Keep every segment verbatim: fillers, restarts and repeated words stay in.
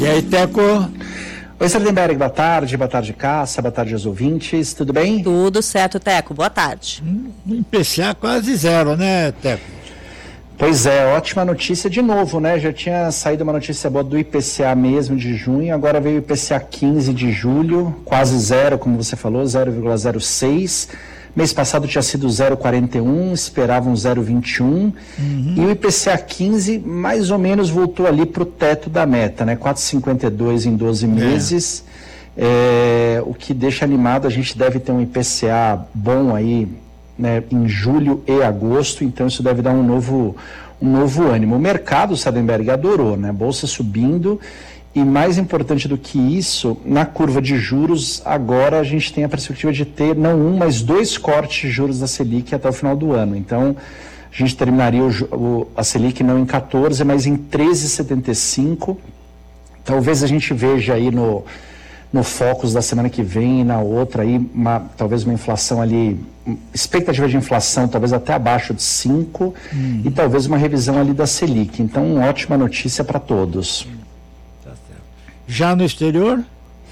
E aí, Teco? Oi, Sardenberg, boa tarde, boa tarde, Cássia, boa tarde aos ouvintes, tudo bem? Tudo certo, Teco, boa tarde. Um I P C A quase zero, né, Teco? Pois é, ótima notícia de novo, né? Já tinha saído uma notícia boa do I P C A mesmo de junho, agora veio o I P C A quinze de julho, quase zero, como você falou, zero vírgula zero seis. Mês passado tinha sido zero vírgula quarenta e um, esperavam zero vírgula vinte e um. Uhum. E o I P C A quinze mais ou menos voltou ali para o teto da meta, né? quatro vírgula cinquenta e dois em doze meses. É. É, o que deixa animado, a gente deve ter um I P C A bom aí, né, em julho e agosto, então isso deve dar um novo, um novo ânimo. O mercado, Sardenberg, adorou, né? Bolsa subindo. E mais importante do que isso, na curva de juros, agora a gente tem a perspectiva de ter não um, mas dois cortes de juros da Selic até o final do ano. Então, a gente terminaria o, o, a Selic não em quatorze, mas em treze vírgula setenta e cinco. Talvez a gente veja aí no, no Focus da semana que vem e na outra aí, uma, talvez uma inflação ali, expectativa de inflação talvez até abaixo de cinco, hum. e talvez uma revisão ali da Selic. Então, ótima notícia para todos. Já no exterior?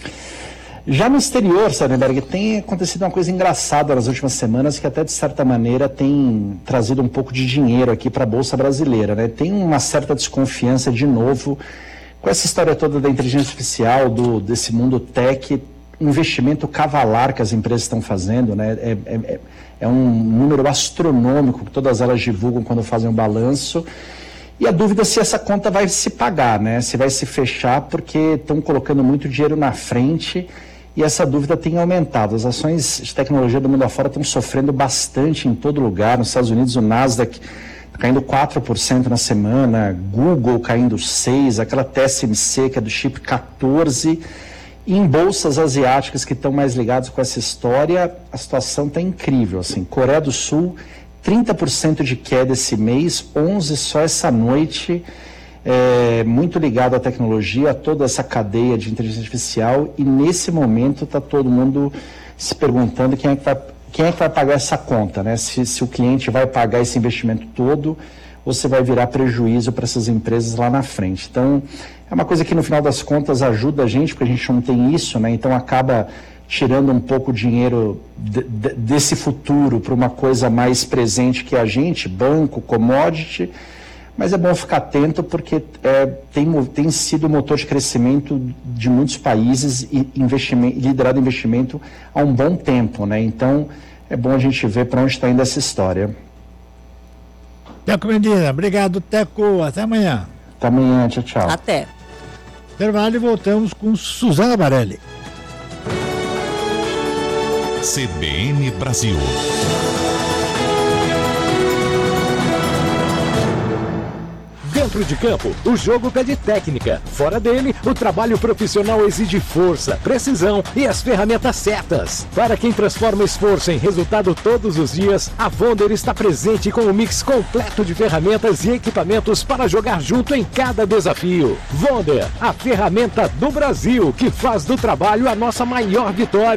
Já no exterior, Sardenberg, tem acontecido uma coisa engraçada nas últimas semanas que até de certa maneira tem trazido um pouco de dinheiro aqui para a Bolsa Brasileira, né? Tem uma certa desconfiança de novo com essa história toda da inteligência artificial, do, desse mundo tech, investimento cavalar que as empresas estão fazendo, né? É, é, é um número astronômico que todas elas divulgam quando fazem o balanço. E a dúvida é se essa conta vai se pagar, né? Se vai se fechar, porque estão colocando muito dinheiro na frente e essa dúvida tem aumentado. As ações de tecnologia do mundo afora estão sofrendo bastante em todo lugar. Nos Estados Unidos, o Nasdaq caindo quatro por cento na semana, Google caindo seis por cento, aquela T S M C, que é do chip, quatorze por cento. E em bolsas asiáticas que estão mais ligadas com essa história, a situação está incrível. Assim, Coreia do Sul, trinta por cento de queda esse mês, onze por cento só essa noite, é, muito ligado à tecnologia, a toda essa cadeia de inteligência artificial, e nesse momento está todo mundo se perguntando quem é que vai, quem é que vai pagar essa conta, né? Se, se o cliente vai pagar esse investimento todo ou se vai virar prejuízo para essas empresas lá na frente. Então, é uma coisa que no final das contas ajuda a gente, porque a gente não tem isso, né? Então acaba tirando um pouco o dinheiro de, de, desse futuro para uma coisa mais presente que a gente, banco, commodity, mas é bom ficar atento porque é, tem, tem sido motor de crescimento de muitos países e investimento, liderado investimento há um bom tempo, né? Então é bom a gente ver para onde está indo essa história. Teco Medina, obrigado, Teco, até amanhã. Até amanhã, tchau, tchau. Até. Intervalo e voltamos com Suzana Barelli. C B N Brasil. Dentro de campo, o jogo pede técnica. Fora dele, o trabalho profissional exige força, precisão e as ferramentas certas. Para quem transforma esforço em resultado todos os dias, a Vonder está presente com um mix completo de ferramentas e equipamentos para jogar junto em cada desafio. Vonder, a ferramenta do Brasil que faz do trabalho a nossa maior vitória.